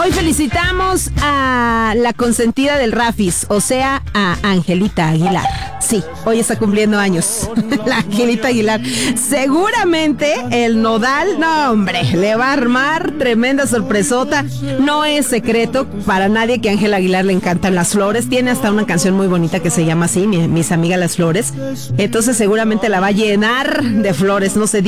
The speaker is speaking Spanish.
Hoy felicitamos a la consentida del Rafis, o sea, a Angelita Aguilar. Sí, hoy está cumpliendo años la Angelita Aguilar. Seguramente el Nodal, no hombre, le va a armar tremenda sorpresota. No es secreto para nadie que a Ángela Aguilar le encantan las flores. Tiene hasta una canción muy bonita que se llama así, Mis amigas las flores. Entonces seguramente la va a llenar de flores, no sé.